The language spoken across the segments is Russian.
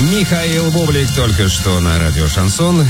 Михаил Бублик только что на радио «Шансон».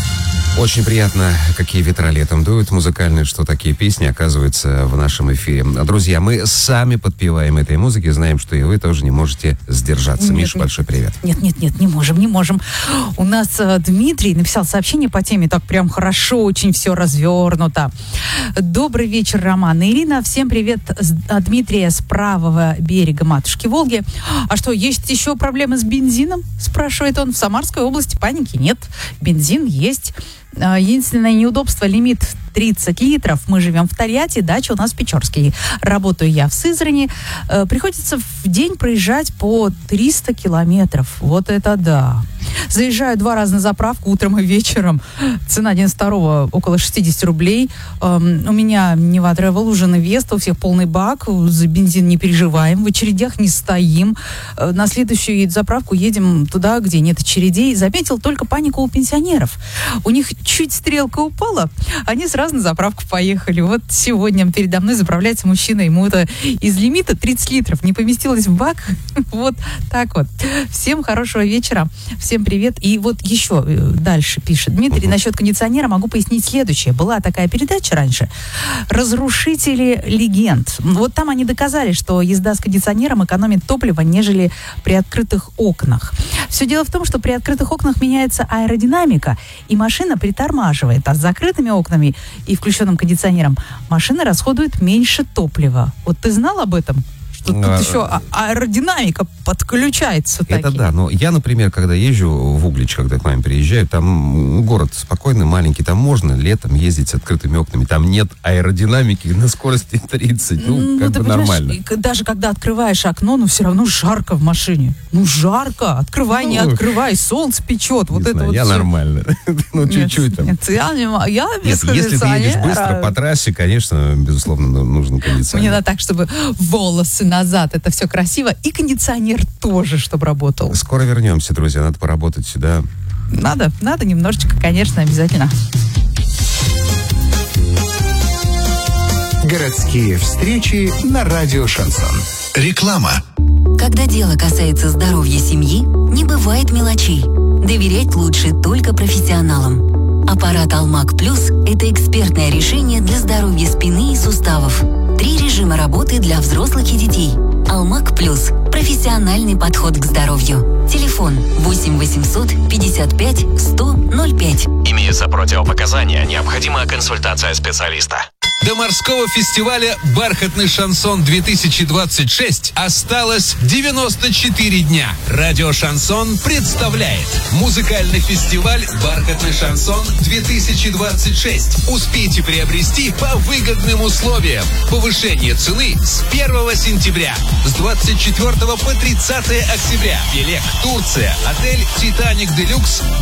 Очень приятно, какие ветра летом дуют музыкальные, что такие песни оказываются в нашем эфире. Друзья, мы сами подпеваем этой музыке, знаем, что и вы тоже не можете сдержаться. Миша, большой привет. Нет, не можем. У нас Дмитрий написал сообщение по теме, так прям хорошо, очень все развернуто. Добрый вечер, Роман и Ирина. Всем привет от Дмитрия с правого берега Матушки Волги. А что, есть еще проблемы с бензином? Спрашивает он. В Самарской области паники нет. Бензин есть. Единственное неудобство — лимит 30 литров. Мы живем в Тольятти, дача у нас в Печорске. Работаю я в Сызрани. Приходится в день проезжать по 300 километров. Вот это да. Заезжаю 2 раза на заправку, утром и вечером. Цена 92-го около 60 рублей. У меня Нева Travel, уже Веста, у всех полный бак. За бензин не переживаем, в очередях не стоим. На следующую заправку едем туда, где нет очередей. Заметил только панику у пенсионеров. У них чуть стрелка упала, они сразу на заправку поехали. Вот сегодня передо мной заправляется мужчина, ему это из лимита 30 литров не поместилось в бак. Вот так вот. Всем хорошего вечера, всем привет. И вот еще дальше пишет Дмитрий насчет кондиционера. Могу пояснить следующее. Была такая передача раньше «Разрушители легенд». Вот там они доказали, что езда с кондиционером экономит топливо, нежели при открытых окнах. Все дело в том, что при открытых окнах меняется аэродинамика, и машина притормаживает. А с закрытыми окнами и включенным кондиционером машина расходует меньше топлива. Вот ты знал об этом? Что тут еще аэродинамика подключается. Это да, но я, например, когда езжу в Углич, когда к маме приезжаю, там город спокойный, маленький, там можно летом ездить с открытыми окнами, там нет аэродинамики на скорости 30, как бы нормально. Даже когда открываешь окно, все равно жарко в машине. Жарко, открывай, не открывай, солнце печет. Вот это вот я все. Нормально, чуть-чуть там. Нет, я без кондиционера. Если ты едешь быстро по трассе, конечно, безусловно, нужен кондиционер. Мне надо так, чтобы волосы назад, это все красиво, и кондиционер тоже, чтобы работал. Скоро вернемся, друзья, надо поработать сюда. Надо немножечко, конечно, обязательно. Городские встречи на радио «Шансон». Реклама. Когда дело касается здоровья семьи, не бывает мелочей. Доверять лучше только профессионалам. Аппарат Алмак Плюс – это экспертное решение для здоровья спины и суставов. 3 режима работы для взрослых и детей. Алмак Плюс – профессиональный подход к здоровью. Телефон 8 800 55 100 05. Имеются противопоказания, необходима консультация специалиста. До морского фестиваля «Бархатный шансон-2026» осталось 94 дня. Радио «Шансон» представляет музыкальный фестиваль «Бархатный шансон-2026». Успейте приобрести по выгодным условиям. Повышение цены с 1 сентября. С 24 по 30 октября. Белек, Турция, отель «Титаник Делюкс»,